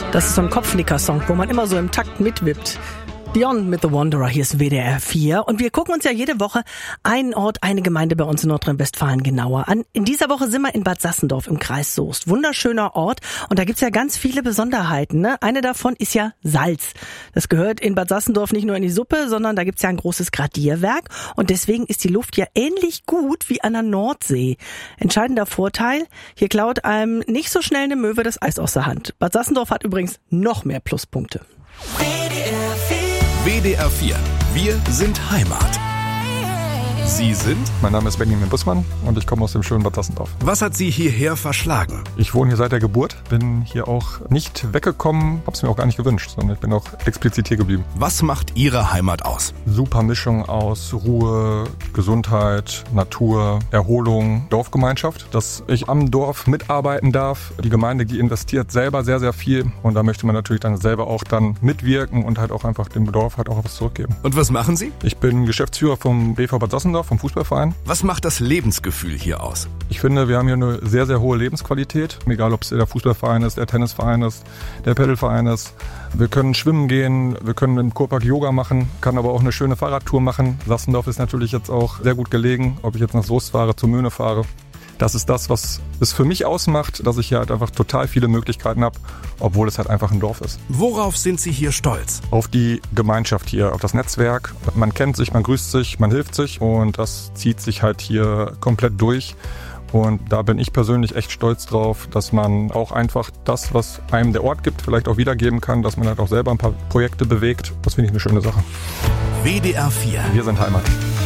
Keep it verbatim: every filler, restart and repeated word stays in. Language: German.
Das ist so ein Kopfnicker-Song, wo man immer so im Takt mitwippt. Beyond mit The Wanderer, hier ist W D R vier. Und wir gucken uns ja jede Woche einen Ort, eine Gemeinde bei uns in Nordrhein-Westfalen genauer an. In dieser Woche sind wir in Bad Sassendorf im Kreis Soest. Wunderschöner Ort. Und da gibt's ja ganz viele Besonderheiten, ne? Eine davon ist ja Salz. Das gehört in Bad Sassendorf nicht nur in die Suppe, sondern da gibt's ja ein großes Gradierwerk. Und deswegen ist die Luft ja ähnlich gut wie an der Nordsee. Entscheidender Vorteil, hier klaut einem nicht so schnell eine Möwe das Eis aus der Hand. Bad Sassendorf hat übrigens noch mehr Pluspunkte. W D R vier. Wir sind Heimat. Sie sind? Mein Name ist Benjamin Bussmann und ich komme aus dem schönen Bad Sassendorf. Was hat Sie hierher verschlagen? Ich wohne hier seit der Geburt, bin hier auch nicht weggekommen, habe es mir auch gar nicht gewünscht, sondern ich bin auch explizit hier geblieben. Was macht Ihre Heimat aus? Super Mischung aus Ruhe, Gesundheit, Natur, Erholung, Dorfgemeinschaft. Dass ich am Dorf mitarbeiten darf. Die Gemeinde, die investiert selber sehr, sehr viel und da möchte man natürlich dann selber auch dann mitwirken und halt auch einfach dem Dorf halt auch was zurückgeben. Und was machen Sie? Ich bin Geschäftsführer vom B V Bad Sassendorf, vom Fußballverein. Was macht das Lebensgefühl hier aus? Ich finde, wir haben hier eine sehr, sehr hohe Lebensqualität. Egal, ob es der Fußballverein ist, der Tennisverein ist, der Paddelverein ist. Wir können schwimmen gehen, wir können im Kurpark Yoga machen, kann aber auch eine schöne Fahrradtour machen. Sassendorf ist natürlich jetzt auch sehr gut gelegen, ob ich jetzt nach Soest fahre, zur Möhne fahre. Das ist das, was es für mich ausmacht, dass ich hier halt einfach total viele Möglichkeiten habe, obwohl es halt einfach ein Dorf ist. Worauf sind Sie hier stolz? Auf die Gemeinschaft hier, auf das Netzwerk. Man kennt sich, man grüßt sich, man hilft sich und das zieht sich halt hier komplett durch. Und da bin ich persönlich echt stolz drauf, dass man auch einfach das, was einem der Ort gibt, vielleicht auch wiedergeben kann, dass man halt auch selber ein paar Projekte bewegt. Das finde ich eine schöne Sache. W D R vier. Wir sind Heimat.